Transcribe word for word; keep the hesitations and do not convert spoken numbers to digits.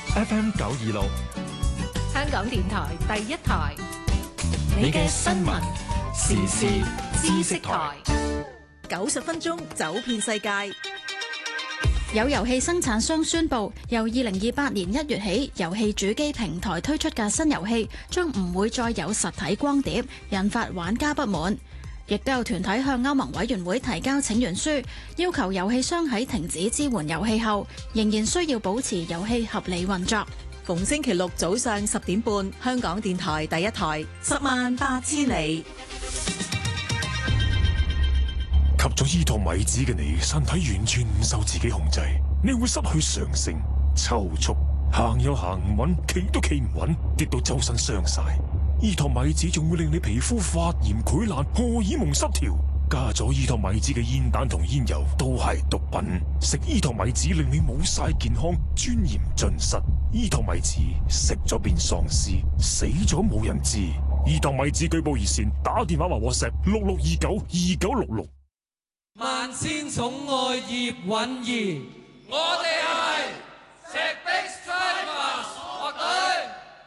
F M 九二六， 香港電台第一台， 你嘅新聞時事知識台， 九十分鐘走遍世界。 有遊戲生產商宣布，由二零二八年一月起，遊戲主機平台推出嘅新遊戲將唔會再有實體光碟，引發玩家不滿。亦都有團體向歐盟委員會提交請願書，要求遊戲商喺停止支援遊戲後，仍然需要保持遊戲合理運作。 逢星期六早上十點半，香港電台第一台，十萬八千里。 吸咗伊托米子嘅你，身體完全唔受自己控制，你會失去常性、抽搐，行又行唔穩，企都企唔穩，跌到周身傷晒。伊托米子仲會令你皮膚發炎、潰爛、荷爾蒙失調。加咗伊托米子嘅煙彈同煙油都係毒品。食伊托米子令你冇晒健康，尊嚴盡失。伊托米子食咗變喪屍，死咗冇人知。伊托米子舉報熱線，打電話或 WhatsApp 六六二九二九六六。 萬千寵愛葉蘊儀，我哋。